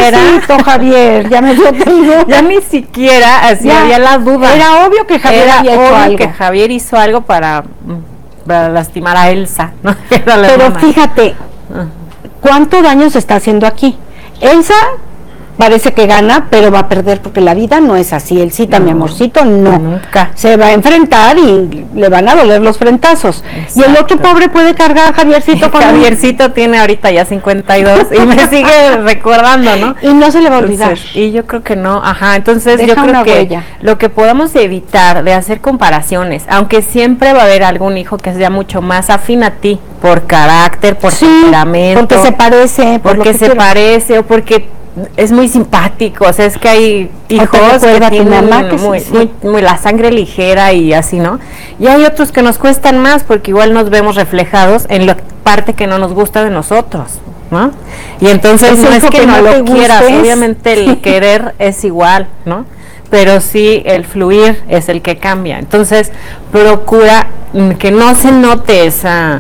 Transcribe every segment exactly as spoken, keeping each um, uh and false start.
siquiera Pobrecito Javier, ya me dio temor. ya ni siquiera así Ya, había la duda. Era obvio que Javier Era había hecho obvio algo. que Javier hizo algo para, para lastimar a Elsa, ¿no? Era la Pero hermana. fíjate, ¿cuánto daño se está haciendo aquí? Elsa parece que gana, pero va a perder porque la vida no es así. Elcita, no, mi amorcito, no. Nunca. Se va a enfrentar y le van a doler los frentazos. Exacto. Y el otro pobre puede cargar a Javiercito con Javiercito un... tiene ahorita ya cincuenta y dos y me sigue recordando, ¿no? Y no se le va a olvidar. Entonces, y yo creo que no, ajá, entonces Deja yo creo una que huella. Lo que podamos evitar de hacer comparaciones, aunque siempre va a haber algún hijo que sea mucho más afín a ti, por carácter, por sí, temperamento. Porque se parece. Por porque lo que se quiero. parece o porque es muy simpático, o sea, es que hay hijos que tienen mamá que muy, sí, sí. Muy, muy la sangre ligera y así, ¿no? Y hay otros que nos cuestan más porque igual nos vemos reflejados en la parte que no nos gusta de nosotros, ¿no? Y entonces no es que, que no, no lo quieras, gustes. Obviamente el querer es igual, ¿no? Pero sí el fluir es el que cambia. Entonces procura que no se note esa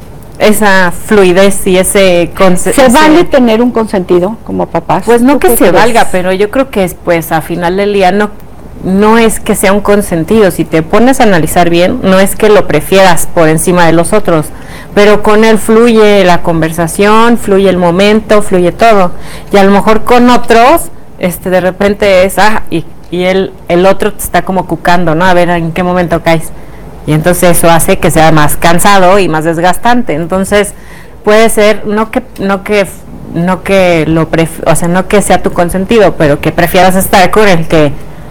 esa fluidez y ese ¿Se ese, vale tener un consentido como papás? Pues no que se crees? valga, pero yo creo que es, pues a final del día no no es que sea un consentido. Si te pones a analizar bien, no es que lo prefieras por encima de los otros, pero con él fluye la conversación, fluye el momento, fluye todo. Y a lo mejor con otros, este de repente es ah y, y él el otro te está como cucando, ¿no? A ver en qué momento caes. Y entonces eso hace que sea más cansado y más desgastante. Entonces puede ser no que no que no que lo pref, o sea, no que sea tu consentido, pero que prefieras estar con el que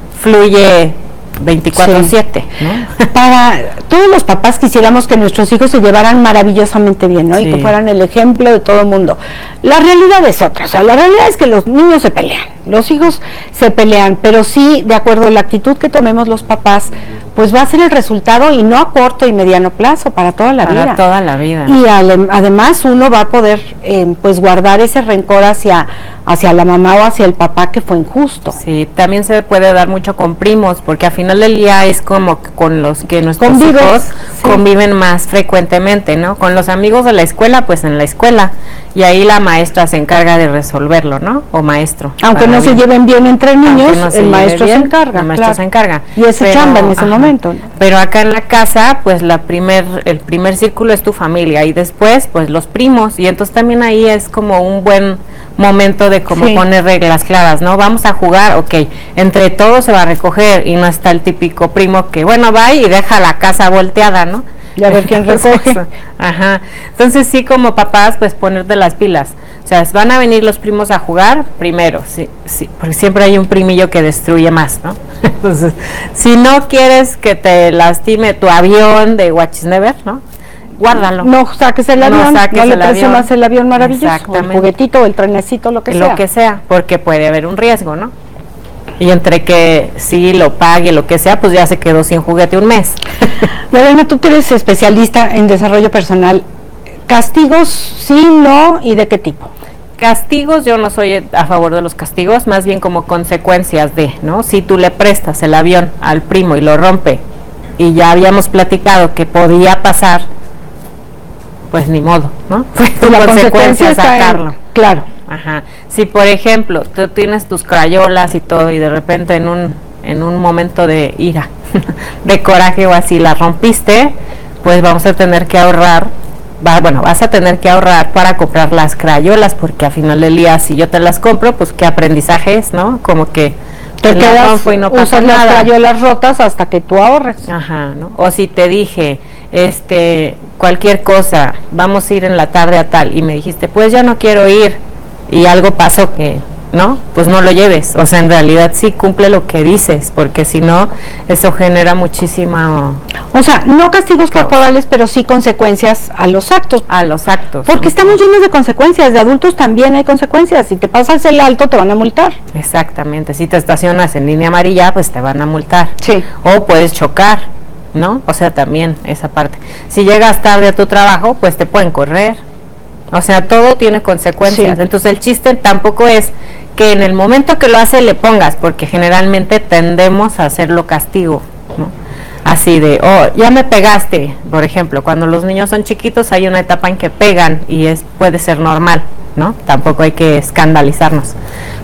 fluye veinticuatro siete, sí. ¿no? Para todos los papás quisiéramos que nuestros hijos se llevaran maravillosamente bien, ¿no? Sí. Y que fueran el ejemplo de todo el mundo. La realidad es otra, o sea, la realidad es que los niños se pelean, los hijos se pelean, pero sí, de acuerdo a la actitud que tomemos los papás, pues va a ser el resultado y no a corto y mediano plazo, para toda la para vida. Para toda la vida. Y al, además uno va a poder eh, pues guardar ese rencor hacia, hacia la mamá o hacia el papá que fue injusto. Sí, también se puede dar mucho con primos, porque al final del día es como con los que nuestros Convives, hijos sí. conviven más frecuentemente, ¿no? Con los amigos de la escuela, pues en la escuela, y ahí la maestra se encarga de resolverlo, ¿no? O maestro. Aunque no bien. se lleven bien entre niños, no el maestro bien, se encarga. El maestro claro. se encarga. Y ese chamba en ese ajá. momento. ¿no? Pero acá en la casa, pues la primer, el primer círculo es tu familia, y después, pues los primos, y entonces también ahí es como un buen momento de como sí. poner reglas claras, ¿no? Vamos a jugar, ok, entre todos se va a recoger, y no está el típico primo que, bueno, va y deja la casa volteada, ¿no? Y a ver quién recoge. Ajá. Entonces sí, como papás, pues ponerte las pilas. O sea, van a venir los primos a jugar primero, sí, sí, porque siempre hay un primillo que destruye más, ¿no? Entonces, si no quieres que te lastime tu avión de Wachisnever, ¿no? Guárdalo. No saques el avión, no, saques no le presionas el avión maravilloso, exactamente. el juguetito, el trenecito, lo que lo sea. Lo que sea, porque puede haber un riesgo, ¿no? Y entre que sí lo pague, lo que sea, pues ya se quedó sin juguete un mes. Lorena, tú que eres especialista en desarrollo personal, ¿castigos sí, no y de qué tipo? Castigos, yo no soy a favor de los castigos, más bien como consecuencias de, ¿no? Si tú le prestas el avión al primo y lo rompe, y ya habíamos platicado que podía pasar, pues ni modo, ¿no? Fue tu la consecuencia sacarlo. En, claro. Ajá. Si por ejemplo tú tienes tus crayolas y todo y de repente en un en un momento de ira, de coraje o así la rompiste, pues vamos a tener que ahorrar, va, bueno, vas a tener que ahorrar para comprar las crayolas, porque al final del día si yo te las compro, pues qué aprendizaje es, ¿no? Como que te quedas y no pasa nada. Las crayolas rotas hasta que tú ahorres. Ajá, ¿no? O si te dije, este, cualquier cosa, vamos a ir en la tarde a tal, y me dijiste, pues ya no quiero ir, y algo pasó que, ¿no? Pues no lo lleves. O sea, en realidad sí cumple lo que dices, porque si no, eso genera muchísima... O sea, no castigos corporales, pero sí consecuencias a los actos. A los actos. Porque ¿sí? Estamos llenos de consecuencias, de adultos también hay consecuencias. Si te pasas el alto, te van a multar. Exactamente. Si te estacionas en línea amarilla, pues te van a multar. Sí. O puedes chocar, ¿no? O sea, también esa parte. Si llegas tarde a tu trabajo, pues te pueden correr. O sea, todo tiene consecuencias. Sí. Entonces el chiste tampoco es que en el momento que lo hace le pongas, porque generalmente tendemos a hacerlo castigo, ¿no? Así de, oh, ya me pegaste, por ejemplo, cuando los niños son chiquitos hay una etapa en que pegan y es puede ser normal, ¿no? Tampoco hay que escandalizarnos.